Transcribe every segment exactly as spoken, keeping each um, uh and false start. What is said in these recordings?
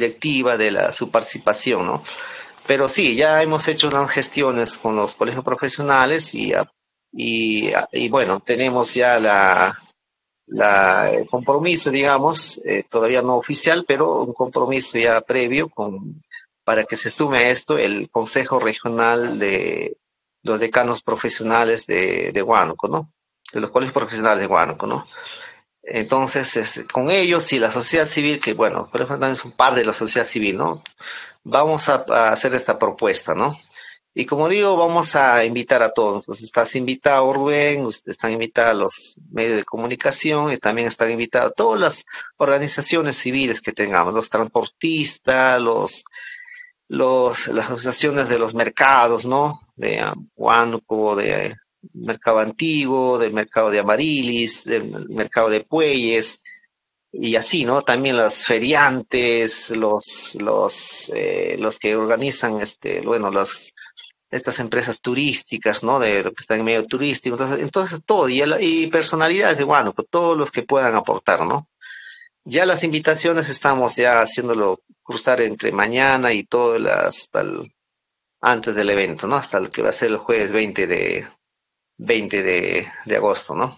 directiva, de la, su participación, ¿no? Pero sí, ya hemos hecho unas gestiones con los colegios profesionales y, ah, y, ah, y bueno, tenemos ya la, la, el compromiso, digamos, eh, todavía no oficial, pero un compromiso ya previo con, para que se sume a esto el Consejo Regional de los Decanos Profesionales de, de Huánuco, ¿no? De los colegios profesionales de Huánuco, ¿no? Entonces, es, con ellos y la sociedad civil, que bueno, por ejemplo, también es un par de la sociedad civil, ¿no? Vamos a, a hacer esta propuesta, ¿no? Y como digo, vamos a invitar a todos. Entonces, estás invitado, Rubén, usted- están invitados los medios de comunicación y también están invitadas todas las organizaciones civiles que tengamos, los transportistas, los, los, las asociaciones de los mercados, ¿no? De ah, Huánuco, de eh, Mercado Antiguo, del Mercado de Amarilis, del Mercado de Pueyes, y así, ¿no? También los feriantes, los, los, eh, los que organizan, este, bueno, las, estas empresas turísticas, ¿no? De lo que está en medio turístico, entonces, entonces todo, y, el- y personalidades de Huánuco, todos los que puedan aportar, ¿no? Ya las invitaciones estamos ya haciéndolo cruzar entre mañana y todo el- hasta el- antes del evento, ¿no? Hasta el que va a ser el jueves veinte de, veinte de, de agosto, ¿no?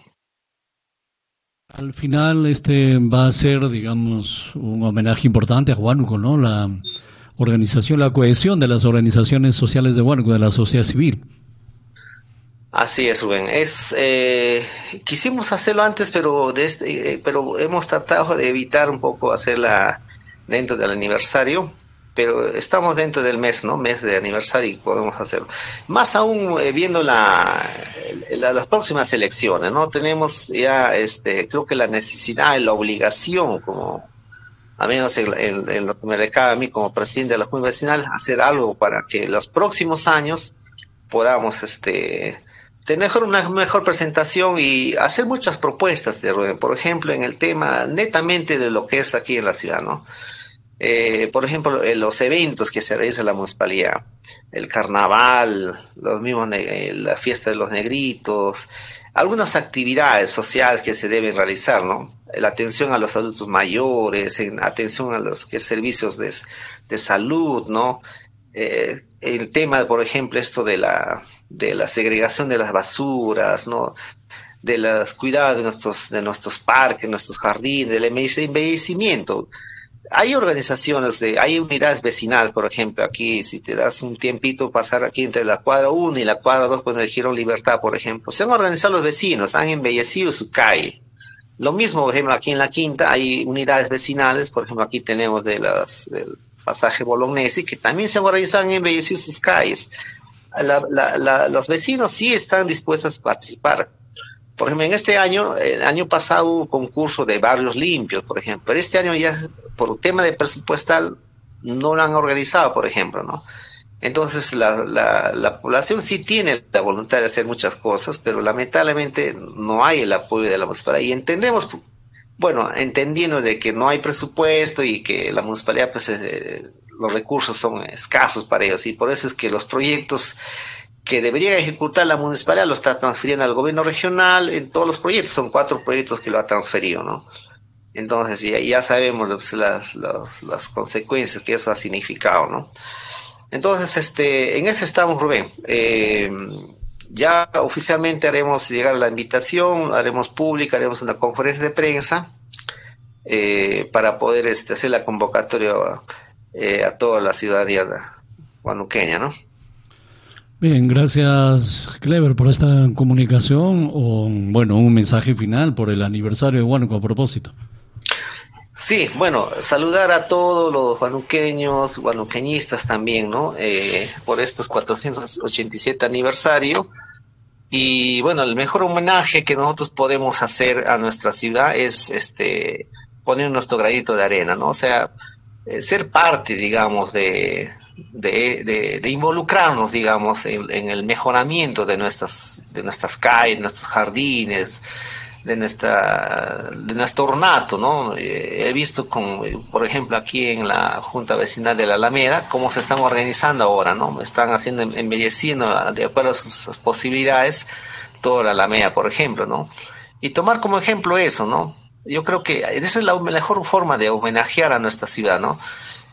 Al final, este va a ser, digamos, un homenaje importante a Huánuco, ¿no? La organización, la cohesión de las organizaciones sociales de Huánuco, de la sociedad civil. Así es, Rubén. Es, eh, quisimos hacerlo antes, pero, de este, eh, pero hemos tratado de evitar un poco hacerla dentro del aniversario, pero estamos dentro del mes, ¿no? Mes de aniversario y podemos hacerlo. Más aún eh, viendo la, la- las próximas elecciones, ¿no? Tenemos ya, este, creo que la necesidad y la obligación, como a menos en, en- en lo que me recae a mí como presidente de la Junta Vecinal, hacer algo para que los próximos años podamos este, tener una mejor presentación y hacer muchas propuestas de Rubén. Por ejemplo, en el tema netamente de lo que es aquí en la ciudad, ¿no? Eh, por ejemplo, en los eventos que se realizan en la municipalidad, el carnaval, los mismos ne- eh, la fiesta de los negritos, algunas actividades sociales que se deben realizar, ¿no? La atención a los adultos mayores, en atención a los que servicios de, de salud, ¿no? Eh, el tema, por ejemplo, esto de la de la segregación de las basuras, ¿no? De los cuidados de nuestros de nuestros parques, nuestros jardines, del embellecimiento. Hay organizaciones, de, hay unidades vecinales, por ejemplo, aquí, si te das un tiempito, pasar aquí entre la cuadra uno y la cuadra dos con el Girón Libertad, por ejemplo. Se han organizado los vecinos, han embellecido su calle. Lo mismo, por ejemplo, aquí en la Quinta hay unidades vecinales, por ejemplo, aquí tenemos de las, del pasaje Bolognesi, que también se han organizado, han embellecido sus calles. La- la- la- los vecinos sí están dispuestos a participar. Por ejemplo, en este año, el año pasado hubo un concurso de barrios limpios, por ejemplo, pero este año ya, por un tema de presupuestal, no lo han organizado, por ejemplo, ¿no? Entonces, la, la, la población sí tiene la voluntad de hacer muchas cosas, pero lamentablemente no hay el apoyo de la municipalidad. Y entendemos, bueno, entendiendo de que no hay presupuesto y que la municipalidad, pues, eh, los recursos son escasos para ellos, y por eso es que los proyectos que debería ejecutar la municipalidad lo está transfiriendo al gobierno regional en todos los proyectos, son cuatro proyectos que lo ha transferido, ¿no? Entonces ya, ya sabemos pues, las, las, las consecuencias que eso ha significado, ¿no? Entonces, este, en eso estamos, Rubén. Eh, ya oficialmente haremos llegar la invitación, haremos pública, haremos una conferencia de prensa eh, para poder este, hacer la convocatoria eh, a toda la ciudadanía guanuqueña, ¿no? Bien, gracias, Clever, por esta comunicación o, bueno, un mensaje final por el aniversario de Huánuco a propósito. Sí, bueno, saludar a todos los guanuqueños, guanuqueñistas también, ¿no? Eh, por estos cuatrocientos ochenta y siete aniversario. Y bueno, el mejor homenaje que nosotros podemos hacer a nuestra ciudad es este poner nuestro granito de arena, ¿no? O sea, eh, ser parte, digamos, de, de, de, de involucrarnos, digamos, en, en el mejoramiento de nuestras, de nuestras calles, nuestros jardines, de nuestra de nuestro ornato, ¿no? Eh, he visto con, por ejemplo, aquí en la Junta Vecinal de la Alameda, cómo se están organizando ahora, ¿no? Están haciendo, embelleciendo de acuerdo a sus, sus posibilidades toda la Alameda, por ejemplo, ¿no? Y tomar como ejemplo eso, ¿no? Yo creo que esa es la mejor forma de homenajear a nuestra ciudad, ¿no?